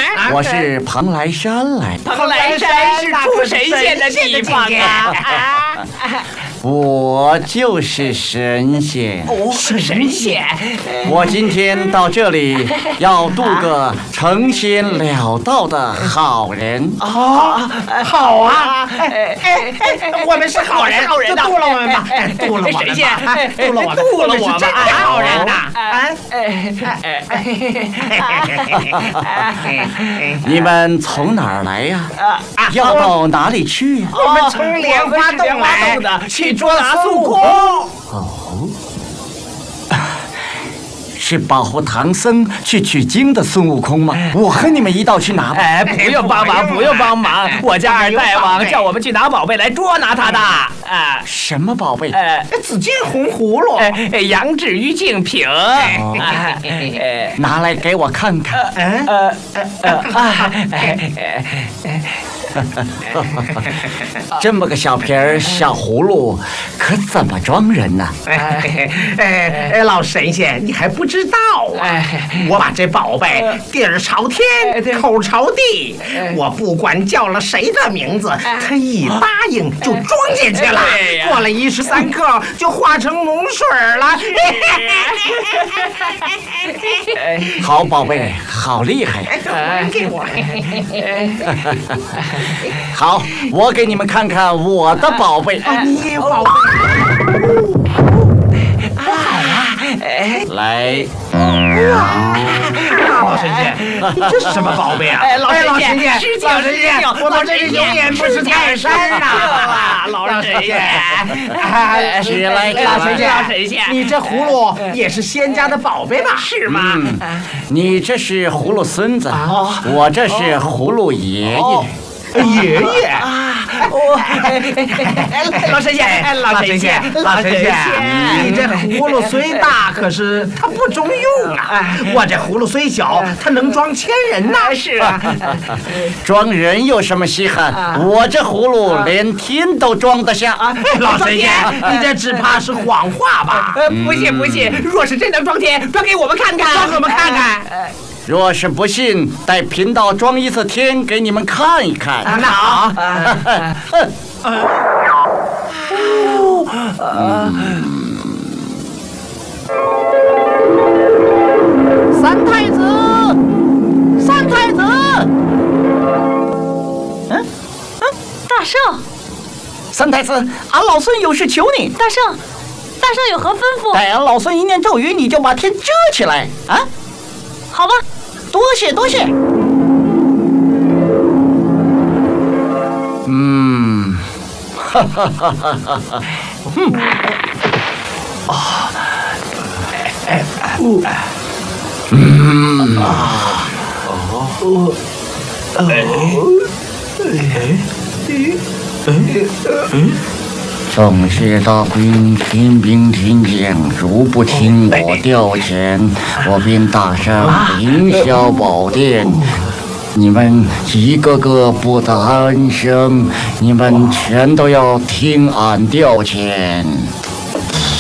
我是蓬莱山来的。 蓬莱山是出神仙的地方啊！ 我就是神仙。 哦，是神仙。 我今天到这里要渡个成仙了道的好人。 哦，好啊！我们是好人，就渡了我们吧，渡了我们吧，神仙，渡了我们，渡了我们，真的好人呐！ 你们从哪儿来呀？要到哪里去呀？ 我们从莲花洞来的，去捉拿孙悟空。 哦，是保护唐僧去取经的孙悟空吗？我和你们一道去拿吧。 不用帮忙，不用帮忙，我家二大王叫我们去拿宝贝来捉拿他的。 什么宝贝？ 紫金红葫芦，羊脂玉净瓶。 拿来给我看看。这么个小瓶儿小葫芦，可怎么装人呢？ 老神仙，你还不知道啊？我把这宝贝地儿朝天，口朝地，我不管叫了谁的名字，他一答应就装进去了。过了13刻，就化成脓水了。 好宝贝，好厉害！ 给我。 好，我给你们看看我的宝贝。 你也有宝贝？好啊！ 来。 老神仙，这是什么宝贝啊？老神仙，老神仙，我们这里永远不是泰山呐！老神仙， 起来， 老神仙，你这葫芦也是仙家的宝贝吧？是吗？ 你这是葫芦孙子，我这是葫芦爷爷。 爷爷老神仙，老神仙，你这葫芦虽大，可是它不中用啊！我这葫芦虽小，它能装1000人呐！是啊， 装人有什么稀罕？我这葫芦连天都装得下。 老神仙，你这只怕是谎话吧？不信，若是真能装天，装给我们看看，装给我们看看。 若是不信，带贫道装一次天给你们看一看。 那好。 三太子， 大圣， 三太子，俺老孙有事求你。 大圣有何吩咐？ 待俺老孙一念咒语，你就把天遮起来啊！ 好吧。 多谢。正邪大兵，天兵天将，如不听我调遣，我便打上凌霄宝殿。你们一个个不得安生，你们全都要听俺调遣。